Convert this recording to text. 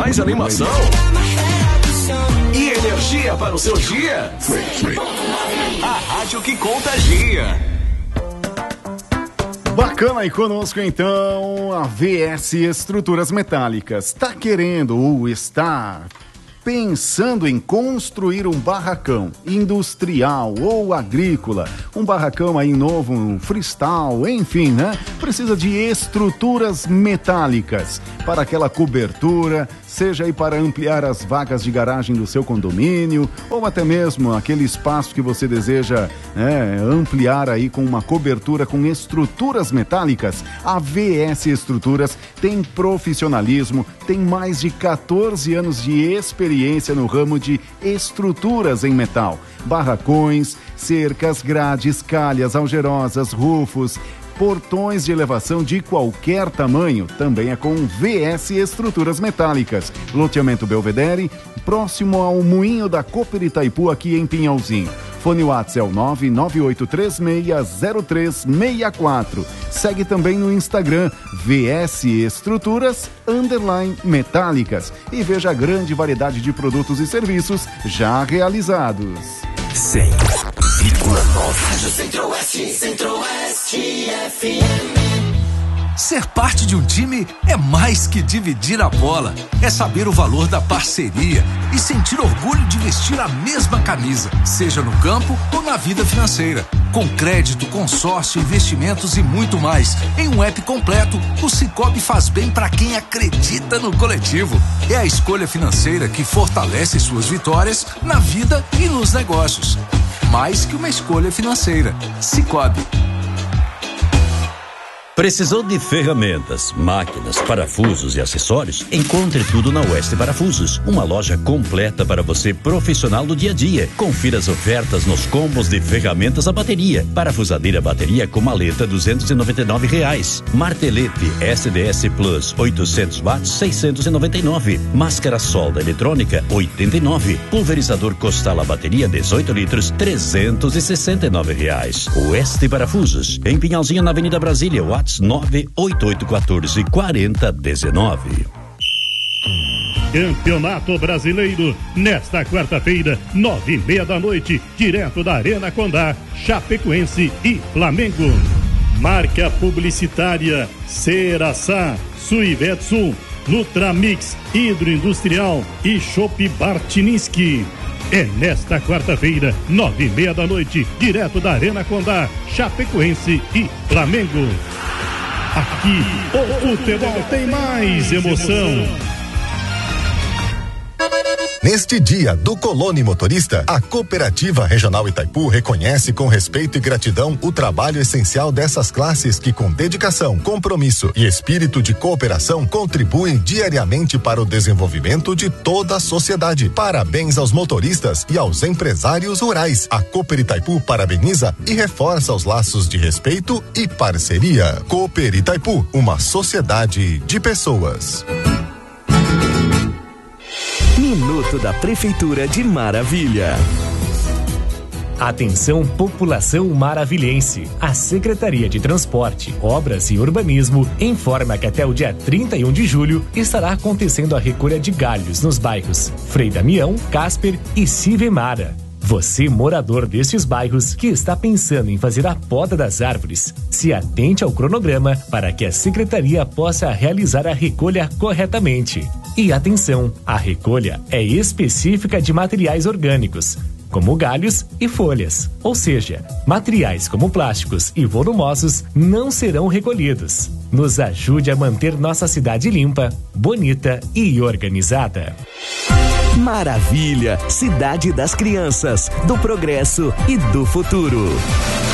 mais animação e energia para o seu dia. A rádio que contagia. Bacana, e conosco então a VS Estruturas Metálicas. Está querendo ou está pensando em construir um barracão industrial ou agrícola, um barracão aí novo, um freestyle, enfim, né? Precisa de estruturas metálicas para aquela cobertura, seja aí para ampliar as vagas de garagem do seu condomínio, ou até mesmo aquele espaço que você deseja ampliar aí com uma cobertura com estruturas metálicas. A VS Estruturas tem profissionalismo, tem mais de 14 anos de experiência no ramo de estruturas em metal, barracões, cercas, grades, calhas, algerosas, rufos, portões de elevação de qualquer tamanho, também é com VS Estruturas Metálicas. Loteamento Belvedere, próximo ao Moinho da Cooper Itaipu, aqui em Pinhalzinho. Fone WhatsApp é o 998360364. Segue também no Instagram VS Estruturas _Metálicas e veja a grande variedade de produtos e serviços já realizados. 100,9 Centro-Oeste, Centro-Oeste FM. Ser parte de um time é mais que dividir a bola. É saber o valor da parceria e sentir orgulho de vestir a mesma camisa, seja no campo ou na vida financeira. Com crédito, consórcio, investimentos e muito mais. Em um app completo, o Sicoob faz bem para quem acredita no coletivo. É a escolha financeira que fortalece suas vitórias na vida e nos negócios. Mais que uma escolha financeira. Sicoob. Precisou de ferramentas, máquinas, parafusos e acessórios? Encontre tudo na Oeste Parafusos, uma loja completa para você profissional do dia a dia. Confira as ofertas nos combos de ferramentas a bateria. Parafusadeira bateria com maleta R$299. Martelete SDS Plus 800 watts 699. Máscara solda eletrônica 89. Pulverizador Costala bateria 18 litros R$369. Oeste Parafusos, em Pinhalzinho na Avenida Brasília, 98814-4019. Campeonato Brasileiro, nesta quarta-feira, 9:30 da noite, direto da Arena Condá, Chapecoense e Flamengo. Marca publicitária Ceraçá, Suivetsu, Nutramix, Hidroindustrial e Chopp Bartiniski. É nesta quarta-feira, 9:30 da noite, direto da Arena Condá, Chapecoense e Flamengo. Aqui, o futebol tem mais emoção. Neste dia do Colônia Motorista, a Cooperativa Regional Itaipu reconhece com respeito e gratidão o trabalho essencial dessas classes que, com dedicação, compromisso e espírito de cooperação, contribuem diariamente para o desenvolvimento de toda a sociedade. Parabéns aos motoristas e aos empresários rurais. A Cooper Itaipu parabeniza e reforça os laços de respeito e parceria. Cooper Itaipu, uma sociedade de pessoas. Minuto da Prefeitura de Maravilha. Atenção, população maravilhense. A Secretaria de Transporte, Obras e Urbanismo informa que até o dia 31 de julho estará acontecendo a recolha de galhos nos bairros Frei Damião, Casper e Sivemara. Você, morador destes bairros que está pensando em fazer a poda das árvores, se atente ao cronograma para que a Secretaria possa realizar a recolha corretamente. E atenção, a recolha é específica de materiais orgânicos, como galhos e folhas. Ou seja, materiais como plásticos e volumosos não serão recolhidos. Nos ajude a manter nossa cidade limpa, bonita e organizada. Maravilha, cidade das crianças, do progresso e do futuro.